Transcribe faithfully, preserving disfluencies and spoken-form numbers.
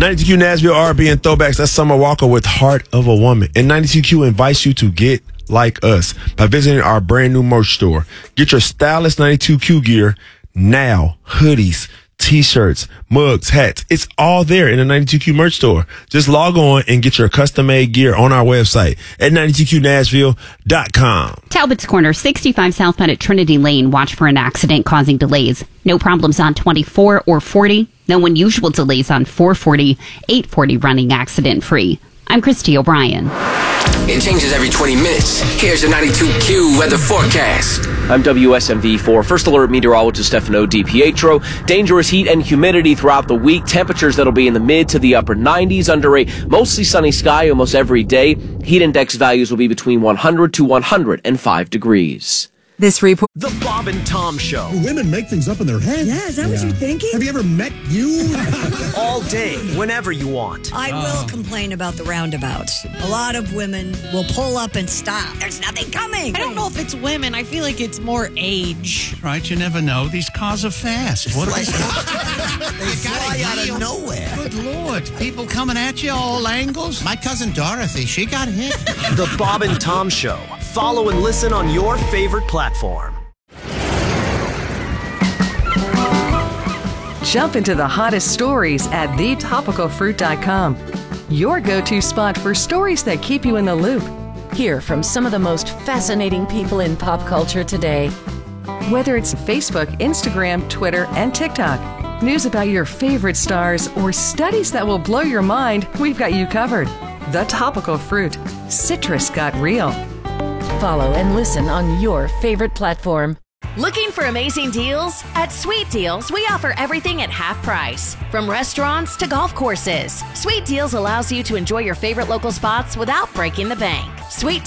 ninety-two Q Nashville R and B and Throwbacks. That's Summer Walker with Heart of a Woman. And ninety-two Q invites you to get like us by visiting our brand new merch store. Get your stylish ninety-two Q gear now. Hoodies, t-shirts, mugs, hats. It's all there in the ninety-two Q merch store. Just log on and get your custom-made gear on our website at ninety-two Q Nashville dot com. Talbot's Corner, sixty-five southbound at Trinity Lane. Watch for an accident causing delays. No problems on twenty-four or forty. No unusual delays on four forty, eight forty running accident-free. I'm Christy O'Brien. It changes every twenty minutes. Here's your ninety-two Q weather forecast. I'm W S M V four First Alert Meteorologist Stefano DiPietro. Dangerous heat and humidity throughout the week. Temperatures that'll be in the mid to the upper nineties under a mostly sunny sky almost every day. Heat index values will be between one hundred to one hundred five degrees. This report. The Bob and Tom Show. Women make things up in their heads. Yeah, is that yeah. what you're thinking? Have you ever met you? All day, whenever you want. I will oh. complain about the roundabouts. A lot of women will pull up and stop. There's nothing coming. I don't know if it's women. I feel like it's more age. Right, you never know. These cars are fast. What like, they fly out of nowhere. Good Lord. People coming at you all angles. My cousin Dorothy, she got hit. The Bob and Tom Show. Follow and listen on your favorite platform. Jump into the hottest stories at the topical fruit dot com. Your go-to spot for stories that keep you in the loop. Hear from some of the most fascinating people in pop culture today. Whether it's Facebook, Instagram, Twitter, and TikTok, news about your favorite stars, or studies that will blow your mind, we've got you covered. The Topical Fruit. Citrus got real. Follow and listen on your favorite platform. Looking for amazing deals? At Sweet Deals, we offer everything at half price. From restaurants to golf courses, Sweet Deals allows you to enjoy your favorite local spots without breaking the bank. Sweet